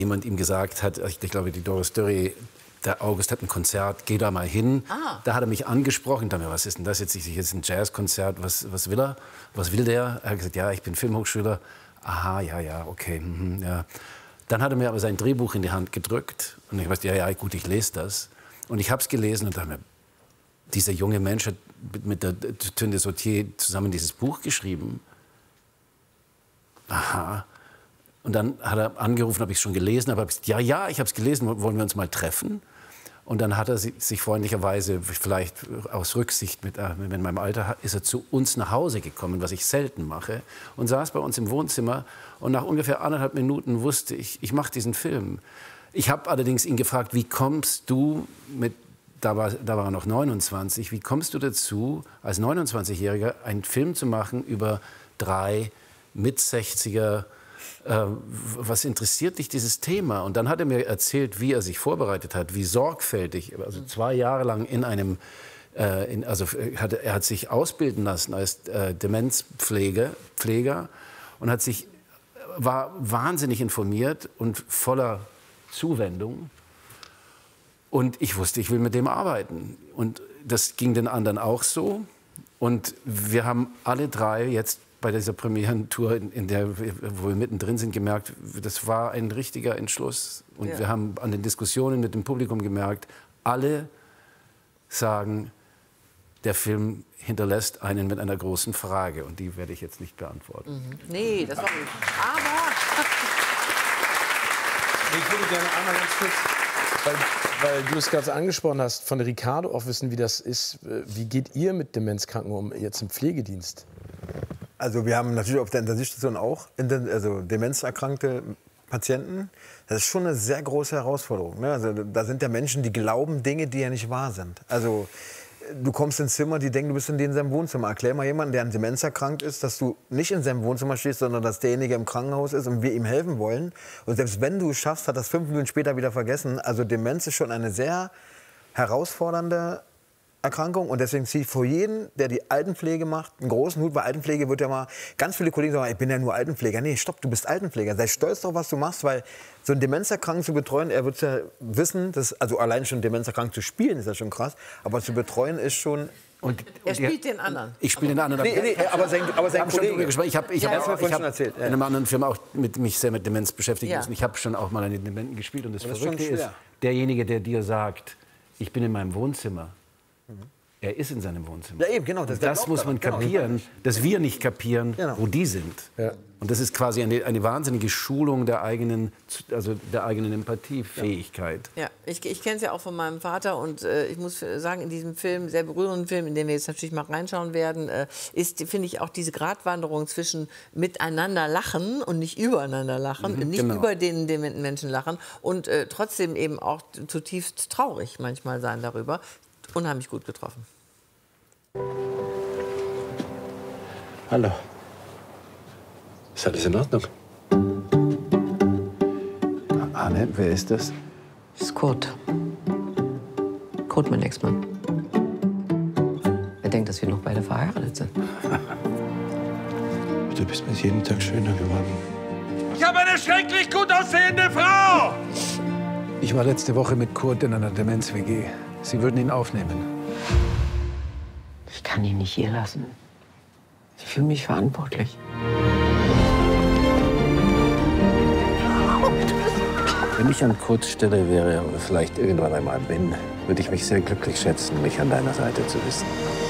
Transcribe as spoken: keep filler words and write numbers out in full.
jemand ihm gesagt hat, ich glaube, die Doris Dörri, der August hat ein Konzert, geh da mal hin. Ah. Da hat er mich angesprochen, da was ist denn das jetzt? Ich jetzt ein Jazzkonzert, was, was will er? Was will der? Er hat gesagt, ja, ich bin Filmhochschüler. Aha, ja, ja, okay, mhm, ja. Dann hat er mir aber sein Drehbuch in die Hand gedrückt und ich weiß, ja, ja, gut, ich lese das. Und ich habe es gelesen und dachte mir, dieser junge Mensch hat mit der Tünde Sautier zusammen dieses Buch geschrieben. Aha. Und dann hat er angerufen, habe ich es schon gelesen, aber ja, ja, ich habe es gelesen, wollen wir uns mal treffen? Und dann hat er sich freundlicherweise, vielleicht aus Rücksicht mit, äh, mit meinem Alter, ist er zu uns nach Hause gekommen, was ich selten mache, und saß bei uns im Wohnzimmer. Und nach ungefähr anderthalb Minuten wusste ich, ich mache diesen Film. Ich habe allerdings ihn gefragt, wie kommst du mit, da war, da war er noch neunundzwanzig, wie kommst du dazu, als neunundzwanzigjähriger einen Film zu machen über drei Mit-sechziger, äh, was interessiert dich dieses Thema? Und dann hat er mir erzählt, wie er sich vorbereitet hat, wie sorgfältig, also zwei Jahre lang in einem, äh, in, also hat, er hat sich ausbilden lassen als äh, Demenzpfleger Pfleger und hat sich, war wahnsinnig informiert und voller Zuwendung. Und ich wusste, ich will mit dem arbeiten. Und das ging den anderen auch so. Und wir haben alle drei jetzt bei dieser Premierentour, in, in der wo wir mittendrin sind, gemerkt, das war ein richtiger Entschluss. Und ja. wir haben an den Diskussionen mit dem Publikum gemerkt, alle sagen, der Film hinterlässt einen mit einer großen Frage. Und die werde ich jetzt nicht beantworten. Mhm. Nee, das war nicht. Aber... Ich würde gerne einmal ganz kurz, weil, weil du es gerade angesprochen hast, von Ricardo auch wissen, wie das ist. Wie geht ihr mit Demenzkranken um, jetzt im Pflegedienst? Also wir haben natürlich auf der Intensivstation auch also demenzerkrankte Patienten. Das ist schon eine sehr große Herausforderung. Ne? Also da sind ja Menschen, die glauben Dinge, die ja nicht wahr sind. Also du kommst ins Zimmer, die denken, du bist in denen in seinem Wohnzimmer. Erklär mal jemanden, der an Demenz erkrankt ist, dass du nicht in seinem Wohnzimmer stehst, sondern dass derjenige im Krankenhaus ist und wir ihm helfen wollen. Und selbst wenn du es schaffst, hat das fünf Minuten später wieder vergessen. Also Demenz ist schon eine sehr herausfordernde Erkrankung. Und deswegen ziehe ich vor jeden, der die Altenpflege macht, einen großen Hut. Bei Altenpflege wird ja mal, ganz viele Kollegen sagen, ich bin ja nur Altenpfleger. Nee, stopp, du bist Altenpfleger. Sei stolz darauf, was du machst, weil so einen Demenzerkranken zu betreuen, er wird ja wissen, dass, also allein schon Demenzerkranken zu spielen, ist ja schon krass. Aber zu betreuen ist schon... Und, er spielt den anderen. Ich spiele den anderen. Nee, nee, aber sein, aber sein Kollege. Ich habe ich ja, hab, ja. ich hab in einem anderen Film auch mit, mich sehr mit Demenz beschäftigt. Ja. Ich habe schon auch mal einen Dementen gespielt. Und das, und das Verrückte ist, ist, derjenige, der dir sagt, ich bin in meinem Wohnzimmer, mhm. er ist in seinem Wohnzimmer. Ja, eben, genau. Das, das muss man kapieren, genau. dass wir nicht kapieren, genau. wo die sind. Ja. Und das ist quasi eine, eine wahnsinnige Schulung der eigenen, also der eigenen Empathiefähigkeit. Ja, ich, ich kenne es ja auch von meinem Vater. Und äh, ich muss sagen, in diesem Film, sehr berührenden Film, in den wir jetzt natürlich mal reinschauen werden, äh, ist, finde ich, auch diese Gratwanderung zwischen miteinander lachen und nicht übereinander lachen, mhm, nicht genau. über den dementen Menschen lachen und äh, trotzdem eben auch zutiefst traurig manchmal sein darüber. Unheimlich gut getroffen. Hallo. Ist alles in Ordnung? Anne, wer ist das? Das ist Kurt. Kurt, mein Ex-Mann. Er denkt, dass wir noch beide verheiratet sind. Du bist mit jedem Tag schöner geworden. Ich habe eine schrecklich gut aussehende Frau! Ich war letzte Woche mit Kurt in einer Demenz-W G. Sie würden ihn aufnehmen. Ich kann ihn nicht hier lassen. Ich fühle mich verantwortlich. Wenn ich an Kurts Stelle wäre, vielleicht irgendwann einmal bin, würde ich mich sehr glücklich schätzen, mich an deiner Seite zu wissen.